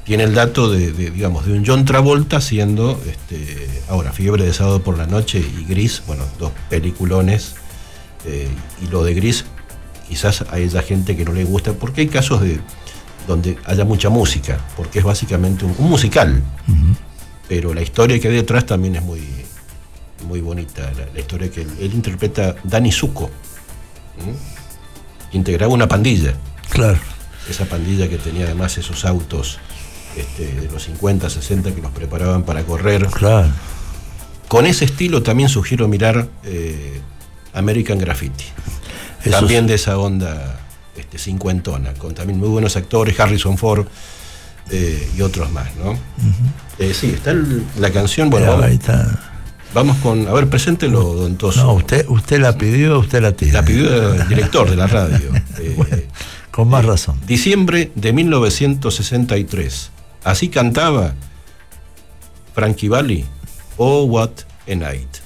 tiene el dato digamos, de un John Travolta haciendo, ahora, Fiebre de Sábado por la Noche y Gris, bueno, dos peliculones, y lo de Gris, quizás a ella gente que no le gusta, porque hay casos donde haya mucha música, porque es básicamente un musical, pero la historia que hay detrás también es muy, muy bonita, la historia que él interpreta Danny Zuko, integraba una pandilla. Claro. Esa pandilla que tenía además esos autos de los 50, 60 que los preparaban para correr. Claro. Con ese estilo también sugiero mirar American Graffiti. También de esa onda cincuentona, con también muy buenos actores, Harrison Ford y otros más, ¿no? Sí, está la canción, bueno, vamos, ahí está. Vamos con, a ver, preséntelo, don Toso. No, usted la pidió, usted la tiene. La pidió el director de la radio. Bueno, con más razón. Diciembre de 1963. Así cantaba Frankie Valli, Oh What a Night.